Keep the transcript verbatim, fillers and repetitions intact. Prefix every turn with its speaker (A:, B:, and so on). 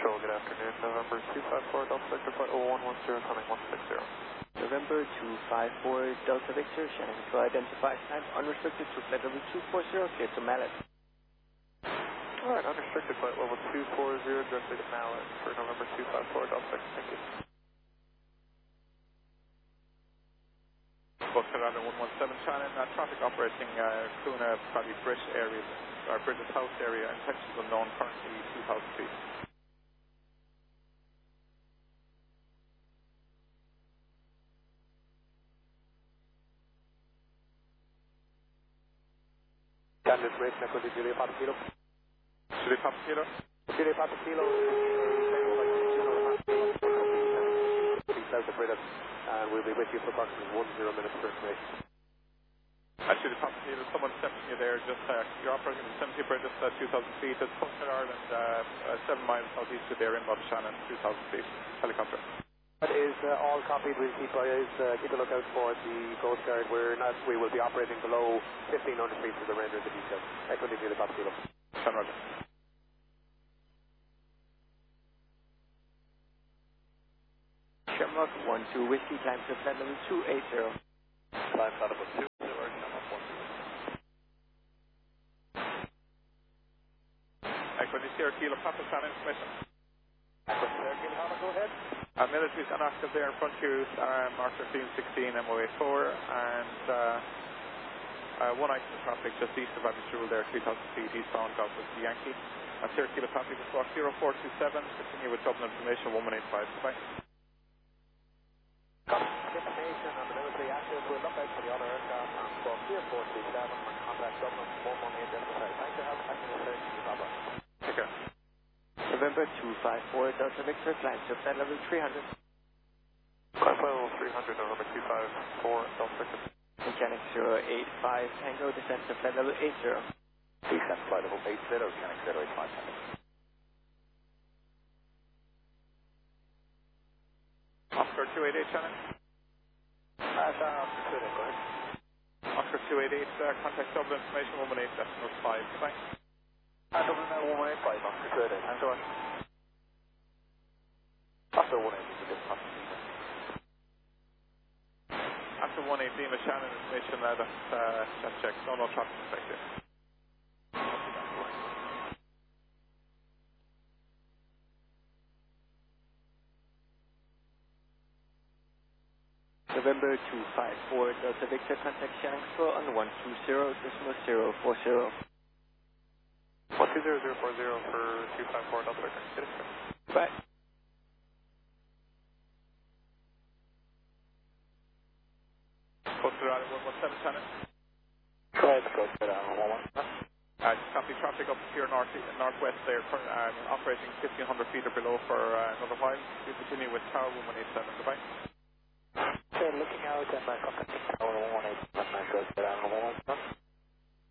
A: Control, good afternoon. November two five four, Delta Victor, flight oh one one zero, coming one six zero.
B: November two five four, Delta Victor, Shannon Control identifies time unrestricted to flight level two four zero, clear to Mallet.
A: Alright, unrestricted flight level two four zero, directly to Mallet for November two five four, Delta Victor, thank you.
C: Buster Radar one one seven, Shannon, uh, traffic operating uh, Kuna Paddy Bridge area, or Bridges House area, intentions unknown, currently two thousand feet.
D: Standard Bridge, Equity Julia Papa Kilo.
C: Julia Papa Kilo?
D: Julia Papa Kilo, south of Britain, and we'll be with you for approximately one zero minutes for information.
C: Actually, the Papa Kilo, someone sent me there, just uh, you're operating at seventy Bridges, uh, two thousand feet. It's Coastal Ireland, uh, uh, seven miles southeast of there, inbound Shannon, two thousand feet. Helicopter.
D: That is uh, all copied. We'll keep our eyes, uh, keep a lookout for the Coast Guard. We're not, we will be operating below fifteen hundred feet for the render of the details. Equity Julia Papa Kilo.
C: Shan Roger.
B: Shamrock one two Whiskey, climb to flight level two eight zero.
A: Climb flight level two zero, Shamrock one.
C: Equity Sierra Kilo, Papa Shannon, information.
D: Equity Sierra Kilo, Papa, go ahead.
C: Uh, military's unactive there in front of you, uh, Mark fifteen sixteen M O A four, and uh, uh, one item of traffic just east of Abbey Jewel there, three thousand feet eastbound, Golf Whiskey Yankee. Uh, Sierra Kilo traffic is squawk zero four two seven, continue with Dublin information one one eight five, bye.
D: Information on the military active, we'll look out for the other aircraft on squawk zero four two seven and contact Dublin one one eight five. Thanks for help, thank you for your Papa.
C: Take care.
B: November two five four, Delta Victor, climb to flight level three hundred.
A: Climb flight level three hundred, November two five four, Delta Victor.
B: Mechanic zero eight five, Tango, descend to flight level eight zero.
D: Descent flight level eight zero, Mechanic zero eight five.
C: Oscar two eight eight, Shannon.
D: Uh, Shannon, Oscar two eight eight, go ahead.
C: Oscar two eight eight, uh, contact Dublin information one one eight decimal five, bye.
D: Uh, Dublin one one eight five, Oscar two eight eight, thanks so much. Oscar one eight eight, is a different Oscar.
C: After one eight Lima Shannon information, uh, that's uh, that check, no, no traffic expected.
B: November two five four, Delta Victor, contact Shannon Control on one two zero decimal zero four zero.
A: one two zero zero four zero for two five four, Delta Victor. Get it, sir.
B: Bye.
C: Coastal Radar one one seven, Shannon.
D: Go ahead, Coastal Radar one one seven.
C: Uh, just copy traffic up here north, northwest there, um, operating fifteen hundred feet or below for uh, another while. We continue with Tower one one eight seven, goodbye.
D: So looking out at my contact tower one one eight seven, Coastal Radar one one seven.